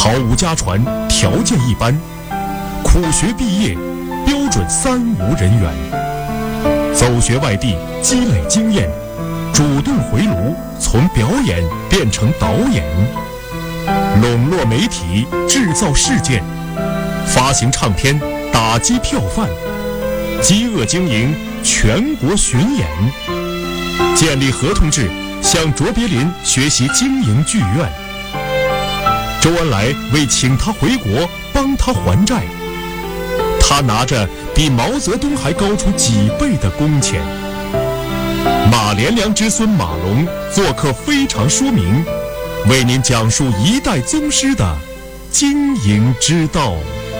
考无家传，条件一般，苦学毕业，标准3无人员。走学外地，积累经验，主动回炉，从表演变成导演，笼络媒体，制造事件，发行唱片，打击票贩，饥饿经营，全国巡演，建立合同制，向卓别林学习经营剧院。周恩来为请他回国，帮他还债，他拿着比毛泽东还高出几倍的工钱。马连良之孙马龙做客非常说明，为您讲述一代宗师的经营之道。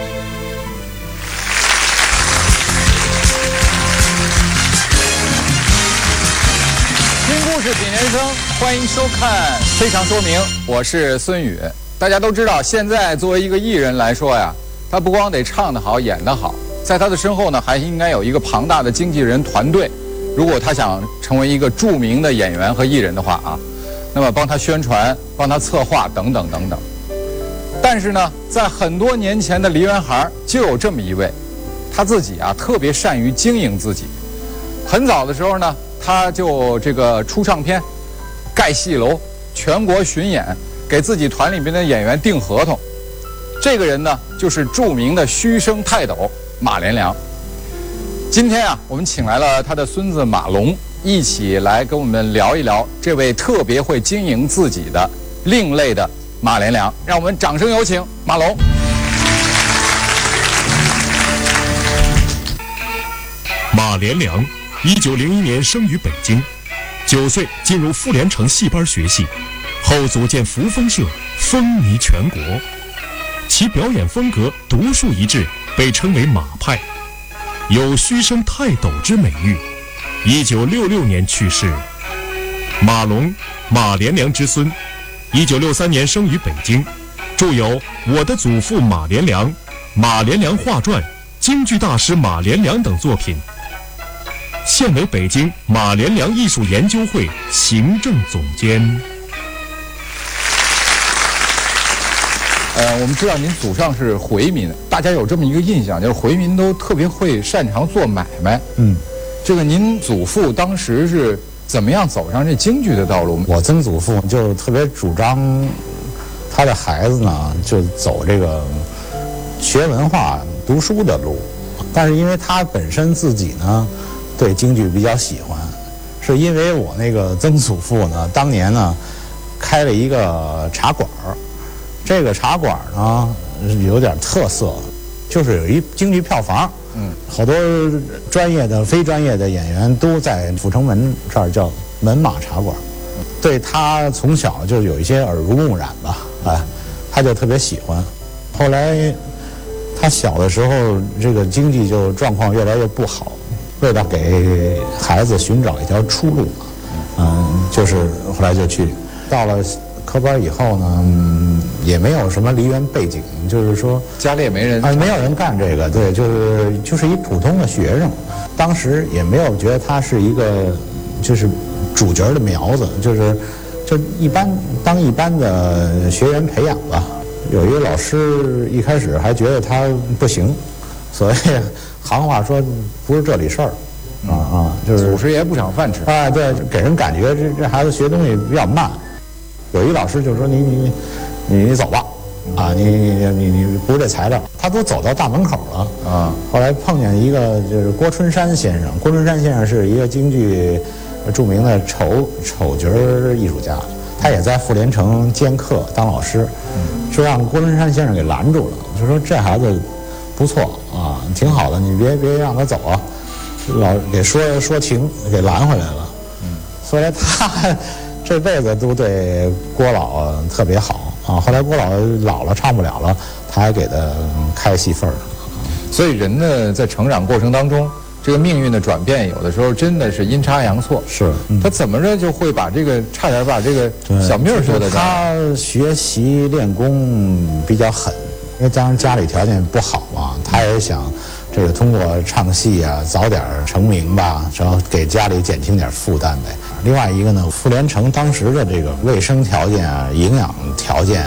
听故事品人生，欢迎收看《非常说明》，我是孙宇。大家都知道，现在作为一个艺人来说呀，他不光得唱得好、演得好，在他的身后呢，还应该有一个庞大的经纪人团队。如果他想成为一个著名的演员和艺人的话啊，那么帮他宣传、帮他策划等等等等。但是呢，在很多年前的梨园行就有这么一位，他自己啊特别善于经营自己。很早的时候呢，他就出唱片、盖戏楼、全国巡演，给自己团里边的演员订合同。这个人呢，就是著名的虚声泰斗马连良。今天啊，我们请来了他的孙子马龙，一起来跟我们聊一聊这位特别会经营自己的另类的马连良。让我们掌声有请马龙。 马连良1901年生于北京，9岁进入妇联城戏班学戏，后组建扶风社，风靡全国。其表演风格独树一帜，被称为马派，有虚声泰斗之美誉。1966年去世。马龙，马连良之孙，1963年生于北京，著有《我的祖父马连良》《马连良画传》《京剧大师马连良》等作品。现为北京马连良艺术研究会行政总监。 我们知道您祖上是回民，大家有这么一个印象，就是回民都特别会擅长做买卖。这个您祖父当时是怎么样走上这京剧的道路？ 我曾祖父就特别主张他的孩子呢，就走这个学文化、读书的路。但是因为他本身自己呢，对京剧比较喜欢，是因为我那个曾祖父呢，当年呢开了一个茶馆儿。这个茶馆呢有点特色，就是有一京剧票房，好多专业的、非专业的演员都在阜成门这儿叫门马茶馆。对他从小就有一些耳濡目染吧，他就特别喜欢。后来他小的时候，这个经济就状况越来越不好，为了给孩子寻找一条出路，就是后来就去到了科班以后呢，也没有什么梨园背景，就是说家里也没人没有人干这个，对，就是一普通的学生，当时也没有觉得他是一个就是主角的苗子，就一般当一般的学员培养吧。有一个老师一开始还觉得他不行，所以行话说不是这里事儿，就是祖师爷不抢饭吃。 对，给人感觉这孩子学东西比较慢。有一老师就说你走吧，你不是这材料，他都走到大门口了。后来碰见一个就是郭春山先生，郭春山先生是一个京剧著名的丑角艺术家，他也在妇联城兼课当老师，就让郭春山先生给拦住了，就说这孩子不错啊，挺好的，你别让他走啊，老给说情给拦回来了。所以他这辈子都对郭老特别好啊！后来郭老老了唱不了了，他还给他开戏份儿。 所以人呢，在成长过程当中，这个命运的转变，有的时候真的是阴差阳错。 是， 他怎么着就会差点把这个小命说的。 他学习练功比较狠，因为当时家里条件不好嘛，他也想这个通过唱戏啊早点成名吧，然后给家里减轻点负担呗。另外一个呢，妇联城当时的这个卫生条件啊、营养条件